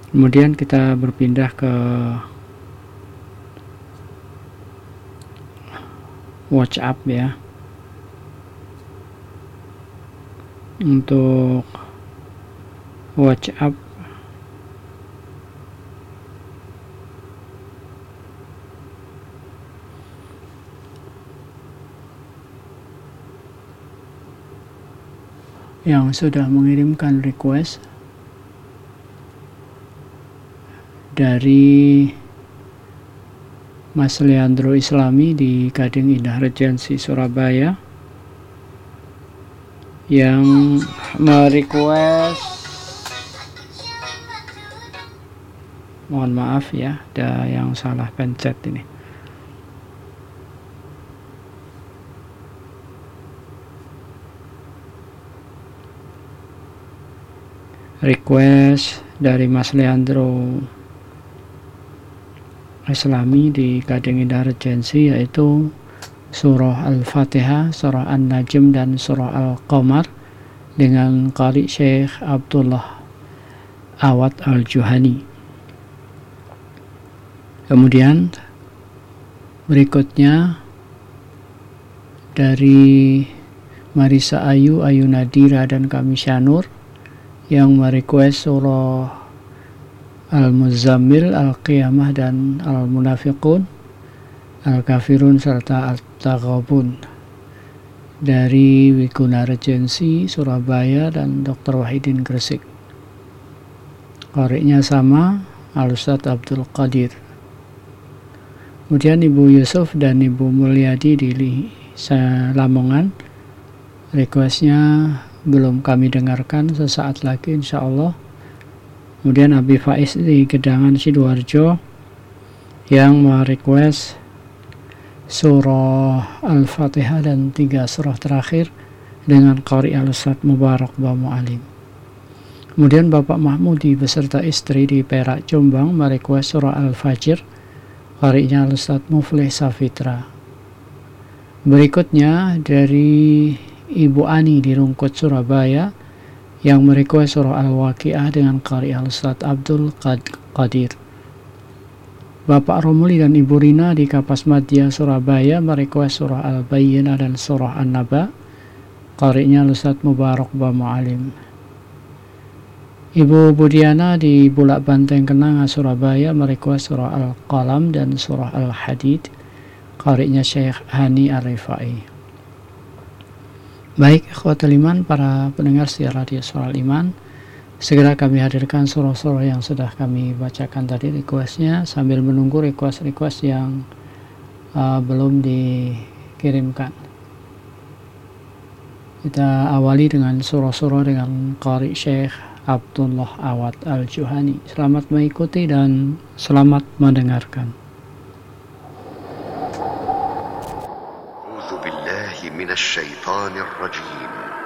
Kemudian kita berpindah ke WhatsApp ya. Untuk WhatsApp yang sudah mengirimkan request dari Mas Leandro Islami di Gading Indah Regency Surabaya yang merequest, mohon maaf ya, ada yang salah pencet ini. Request dari Mas Leandro Islami di Gading Indah Regency yaitu surah Al-Fatihah, surah An-Najm dan surah Al-Qamar dengan qari Syekh Abdullah Awad Al-Juhani. Kemudian berikutnya dari Marisa Ayu, Ayu Nadira dan Kamisya Nur yang merequest surah Al-Muzammil, Al-Qiyamah dan Al-Munafiqun, Al-Kafirun serta Al-Taghabun dari Wiguna Regency Surabaya dan Dr. Wahidin Gresik. Qari'nya sama, Al-Ustadz Abdul Qadir. Kemudian Ibu Yusuf dan Ibu Mulyadi di Lamongan, requestnya belum kami dengarkan, sesaat lagi insya Allah. Kemudian Abi Faiz di Gedangan Sidoarjo yang merequest surah Al-Fatihah dan 3 surah terakhir dengan qari Al-Ustadz Mubarak Ba Mu'alim. Kemudian Bapak Mahmudi beserta istri di Perak Jombang merequest surah Al-Fajr, qari'nya Al-Ustadz Muflih Safitra. Berikutnya dari Ibu Ani di Rungkut Surabaya yang merequest surah Al-Waqiah dengan qari Al-Ustadz Abdul Qadir. Bapak Romli dan Ibu Rina di Kapas Madya Surabaya merequest surah Al-Bayyinah dan surah An-Naba, qari'nya Al-Ustadz Mubarak Ba Mu'alim. Ibu Budiana di Bulak Banteng Kenanga Surabaya merequest surah Al-Qalam dan surah Al-Hadid, qari'nya Syekh Hani Ar-Rifai. Baik, ikhwatul iman, para pendengar setia radio Suara Iman, segera kami hadirkan surah-surah yang sudah kami bacakan tadi requestnya sambil menunggu request-request yang belum dikirimkan. Kita awali dengan surah-surah dengan qari Syekh Abdullah Awad Al-Juhani. Selamat mengikuti dan selamat mendengarkan. أعوذ بالله من الشيطان الرجيم